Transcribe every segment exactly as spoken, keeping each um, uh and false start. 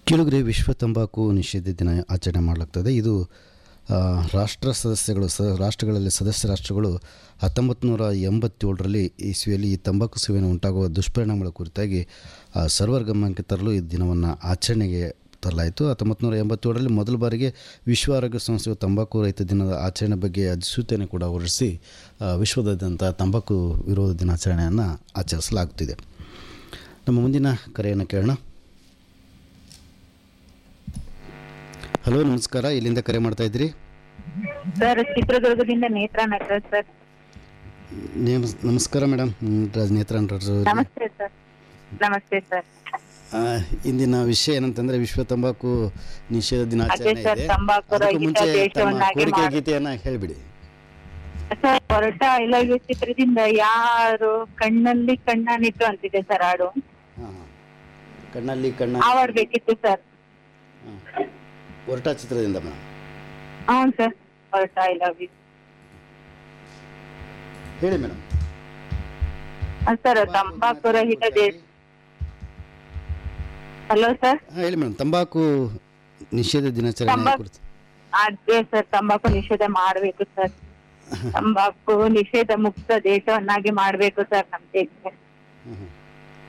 ಕೆಳಗಡೆ ವಿಶ್ವ ತಂಬಾಕು ನಿಷೇಧ ದಿನ ಆಚರಣೆ ಮಾಡಲಾಗ್ತದೆ. ಇದು ಆ, ರಾಷ್ಟ್ರ ಸದಸ್ಯಗಳು ಸ ರಾಷ್ಟ್ರಗಳಲ್ಲಿ ಸದಸ್ಯ ರಾಷ್ಟ್ರಗಳು ಹತ್ತೊಂಬತ್ತು ನೂರ ಎಂಬತ್ತೇಳರಲ್ಲಿ ಇಸ್ವಿಯಲ್ಲಿ ಈ ತಂಬಾಕು ಸೇವನೆ ಉಂಟಾಗುವ ದುಷ್ಪರಿಣಾಮಗಳ ಕುರಿತಾಗಿ ಆ, ಸರ್ವರ್ ಗಮನಕ್ಕೆ ತರಲು ಈ ದಿನವನ್ನು ಆಚರಣೆಗೆ ತರಲಾಯಿತು. ಹತ್ತೊಂಬತ್ತು ನೂರ ಎಂಬತ್ತೇಳರಲ್ಲಿ ಮೊದಲ ಬಾರಿಗೆ ವಿಶ್ವ ಆರೋಗ್ಯ ಸಂಸ್ಥೆಯು ತಂಬಾಕು ರಹಿತ ದಿನದ ಆಚರಣೆ ಬಗ್ಗೆ ಅಧಿಸೂಚನೆ ಕೂಡ ಹೊರಡಿಸಿ ಆ, ವಿಶ್ವದಾದ್ಯಂತ ತಂಬಾಕು ವಿರೋಧ ದಿನಾಚರಣೆಯನ್ನು ಆಚರಿಸಲಾಗುತ್ತಿದೆ. ನಮ್ಮ ಮುಂದಿನ ಕರೆಯನ್ನು ಕೇಳೋಣ. ಹಲೋ, ನಮಸ್ಕಾರ. ಇಲ್ಲಿಂದ ಕರೆ ಮಾಡ್ತಾ ಇದ್ದೀರಿ? ಸರ್, ಚಿತ್ರದುರ್ಗದಿಂದ ನೇತ್ರ ನಟರಾಜ್ ಸರ್. ನೇಮ- ನಮಸ್ಕಾರ ಮೇಡಮ್. ನಟರಾಜ್ ನೇತ್ರ ನಟರಾಜ್ ಅವರಿಗೆ. ನಮಸ್ತೆ ಸರ್. ನಮಸ್ತೆ ಸರ್. ಆ, ಇಂದಿನ ವಿಷಯ ಏನಂತಂದ್ರೆ ವಿಶ್ವ ತಂಬಾಕು ನಿಷೇಧ ದಿನಾಚರಣೆ ಅದೇ ಸರ್, ಇದೆ. ತಂಬಾಕು ಅದಕ್ಕೂ ರಹಿತ ಮುಂಚೆ ತಮ್ಮ ದೇಶವನ್ನಾಗಿ ಕೋರಿಕೆ ಮಾಡಿ- ಗೀತೆಯನ್ನ ಹೇಳಿಬಿಡಿ. ಸರ್, ಹೊರಟ ಇಲಾಖೆ ಚಿತ್ರದಿಂದ ಯಾರು ಕಣ್ಣಲ್ಲಿ ಕಣ್ಣನಿಟ್ಟು ಅಂತಿದೆ ಸರ್ ಹಾಡು. ಹಾ, ಹಾ. ಕಣ್ಣಲ್ಲಿ ಕಣ್ಣ ಆ ಹಾಡ್ ಬೇಕಿತ್ತು ಸರ್. ಹೊರಟ ಚಿತ್ರದಿಂದ ಮೇಡಮ್. ಹೌದು ಸರ್, ಹೊರಟ ಇಲಾಖೆ ಹೇಳಿ ಮೇಡಮ್. ಸರ್. ತಂಬಾಕು ರಹಿತ ದೇಶ. Hello sir. ಹಾ, ಹೇಳಿ ಮೇಡಮ್. ತಂಬಾಕು ನಿಷೇಧ ದಿನಾಚರಣೆ ತಂಬಾಕು- ಕುರಿತು. ಅದೇ ಸರ್, ತಂಬಾಕು ನಿಷೇಧ ಮಾಡಬೇಕು ಸರ್. ತಂಬಾಕು ನಿಷೇಧ ಮುಕ್ತ ದೇಶವನ್ನಾಗಿ ಮಾಡಬೇಕು ಸರ್ ನಮ್ಮ ದೇಶಕ್ಕೆ. ಹ್ಮ್, ಹ್ಮ್.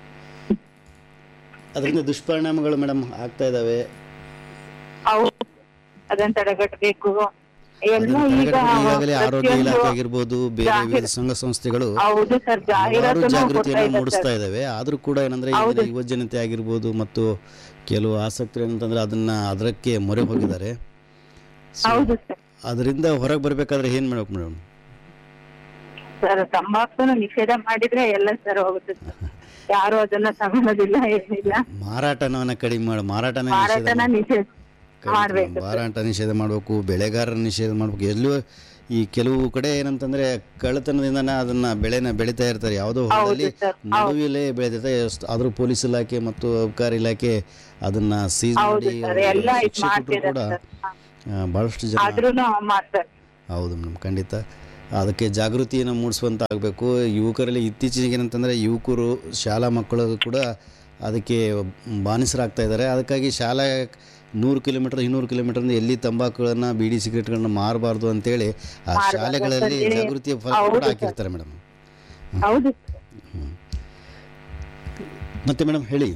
ಅದರಿಂದ ದುಷ್ಪರಿಣಾಮಗಳು ಮೇಡಮ್ ಆಗ್ತಾ ಇದ್ದಾವೆ. ಅವು ಅದನ್ನ ತಡೆಗಟ್ಟಬೇಕು. ಎಲ್ಲ ಅದನ್ನ ಈಗ ತಡೆಗಟ್ಟಲು ಈಗಾಗಲೇ ಆರೋಗ್ಯ ಪ್ರತಿಯೊಂದು- ಇಲಾಖೆ ಆಗಿರ್ಬೋದು, ಬೇರೆ ಜಾಹೀರ್- ವಿವಿಧ ಸಂಘ ಸಂಸ್ಥೆಗಳು ಹೌದು ಸರ್, ಹಲವಾರು ಜಾಹೀರಾತನ್ನು ಜಾಗೃತಿಯನ್ನು ಕೊಡ್ತಾ ಮೂಡಿಸ್ತಾ ಇದ್ದಾರೆ ಇದ್ದಾವೆ. ಆದರೂ ಕೂಡ ಏನಂದ್ರೆ ಹೌದು. ಈಗಿನ ಯುವ ಜನತೆ ಆಗಿರ್ಬೋದು ಮತ್ತು ಕೆಲವು ಆಸಕ್ತರು ಏನಂತಂದ್ರೆ ಅದನ್ನ ಅದಕ್ಕೆ ಮೊರೆ ಹೋಗಿದ್ದಾರೆ. So, ಹೌದು ಸರ್. ಅದರಿಂದ ಹೊರಗೆ ಬರ್ಬೇಕಾದ್ರೆ ಏನ್ ಮಾಡ್ಬೇಕು ಮೇಡಮ್? ಸರ್, ತಂಬಾಕುನ ನಿಷೇಧ ಮಾಡಿದ್ರೆ ಎಲ್ಲ ಸರ್ ಹೋಗುತ್ತೆ ಸರ್. ಯಾರು ಅದನ್ನ ತಗೊಳ್ಳೋದಿಲ್ಲ, ಏನಿಲ್ಲ. ಮಾರಾಟನವನ್ನ ಕಡಿಮೆ ಮಾಡಿ ಮಾರಾಟನ ನಿಷೇಧ ಮಾರಾಟನ ಮಾಡಿ- ನಿಷೇಧ ಕಡಿಮೆ ಮಾಡ್ಬೇಕು ಸರ್. ಮಾರಾಟ ನಿಷೇಧ ಮಾಡಬೇಕು, ಬೆಳೆಗಾರರ ನಿಷೇಧ ಮಾಡಬೇಕು. ಎಲ್ಲೂ ಈ ಕೆಲವು ಕಡೆ ಏನಂತಂದ್ರೆ ಕಳ್ಳತನದಿಂದನೇ ಅದನ್ನ ಬೆಳೆನ ಬೆಳೀತಾ ಇರ್ತಾರೆ. ಯಾವುದೋ ಹೊಲದಲ್ಲಿ ಹೌದು ಸರ್, ಹೌದು. ನಡುವಿಲೆ ಬೆಳೆದಿರುತ್ತೆ. ಆದರೂ ಪೊಲೀಸ್ ಇಲಾಖೆ ಮತ್ತು ಅಬಕಾರಿ ಇಲಾಖೆ ಅದನ್ನ ಸೀಸ್ ಹೌದು ಮಾಡಿ ಸರ್, ಎಲ್ಲ ಅವ್ರಿಗೆ ಇದು ಶಿಕ್ಷೆ ಕೊಟ್ಟರು ಕೂಡ ಮಾಡ್ತಿದ್ದಾರೆ ಸರ್. ಆ, ಬಹಳಷ್ಟು ಜನ. ಆದ್ರೂನು ಮಾಡ್ತಾರೆ. ಹೌದು ಮೇಡಮ್, ಖಂಡಿತ ಅದಕ್ಕೆ ಜಾಗೃತಿಯನ್ನು ಮೂಡಿಸುವಂತ ಆಗಬೇಕು. ಯುವಕರಲ್ಲಿ ಇತ್ತೀಚೆಗೆ ಏನಂತಂದರೆ ಯುವಕರು ಶಾಲಾ ಮಕ್ಕಳು ಕೂಡ ಅದಕ್ಕೆ ಬಾನಿಸರಾಗ್ತಾ ಇದ್ದಾರೆ. ಅದಕ್ಕಾಗಿ ಶಾಲಾ ನೂರು ಕಿಲೋಮೀಟರ್ ಇನ್ನೂರು ಕಿಲೋಮೀಟರ್ನಿಂದ ಎಲ್ಲಿ ತಂಬಾಕುಗಳನ್ನು ಬೀಡಿ ಸಿಗರೇಟ್ಗಳನ್ನ ಮಾರಬಾರ್ದು ಅಂತೇಳಿ ಆ ಮಾರಬಾರ್ದು ಶಾಲೆಗಳಲ್ಲಿ ಅಂತೇಳಿ. ಜಾಗೃತಿಯ ಫಲಕ ಕೂಡ ಹೌದು ಸರ್. ಹಾಕಿರ್ತಾರೆ ಮೇಡಮ್. ಹೌದು ಸರ್. ಮತ್ತೆ ಮೇಡಮ್ ಹೇಳಿ.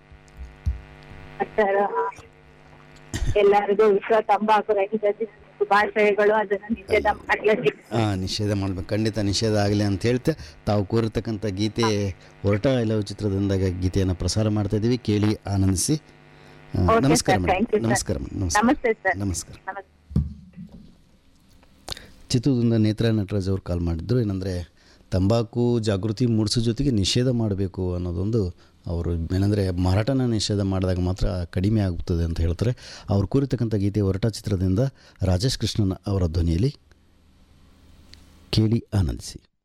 ಸರ್, ಎಲ್ಲರಿಗೂ ವಿಶ್ವ ತಂಬಾಕು ರಹಿತ ದಿನದ ಶುಭಾಶಯಗಳು. ಅದನ್ನ ನಿಷೇಧ ಮಾಡ್ಲಿಕ್ಕೆ ಹಾಂ, ನಿಷೇಧ ಮಾಡ್ಬೇಕು. ಖಂಡಿತ ನಿಷೇಧ ಆಗಲಿ ಅಂತ ಹೇಳ್ತೆ ತಾವು ಕೋರಿರ್ತಕ್ಕಂಥ ಗೀತೆ ಹೊರಟ ಇಲವು ಚಿತ್ರದಿಂದ ಗೀತೆಯನ್ನು ಪ್ರಸಾರ ಮಾಡ್ತಾ ಇದ್ದೀವಿ. ಕೇಳಿ ಆನಂದಿಸಿ. ಆ, Okay, ನಮಸ್ಕಾರ sir. Madam. Thank you, sir. ನಮಸ್ಕಾರ ಮೇಡಮ್. ನಮಸ್ಕಾರ ನಮಸ್ತೆ ಸರ್. ನಮಸ್ಕಾರ. ನಮಸ್ತೆ. ಚಿತ್ರದುರ್ಗದಿಂದ ನೇತ್ರ ನಟರಾಜ್ ಅವರು ಕಾಲ್ ಮಾಡಿದ್ರು. ಏನಂದರೆ ತಂಬಾಕು ಜಾಗೃತಿ ಮೂಡಿಸೋ ಜೊತೆಗೆ ನಿಷೇಧ ಮಾಡಬೇಕು ಅನ್ನೋದೊಂದು ಅವರು ಏನಂದರೆ ಮಾರಾಟನ ನಿಷೇಧ ಮಾಡಿದಾಗ ಮಾತ್ರ ಕಡಿಮೆ ಆಗುತ್ತದೆ ಅಂತ ಹೇಳ್ತಾರೆ. ಅವ್ರು ಕೂರಿರ್ತಕ್ಕಂಥ ಗೀತೆ ಹೊರಟ ಚಿತ್ರದಿಂದ ರಾಜೇಶ್ ಕೃಷ್ಣನ್ ಅವರ ಧ್ವನಿಯಲ್ಲಿ ಕೇಳಿ ಆನಂದಿಸಿ.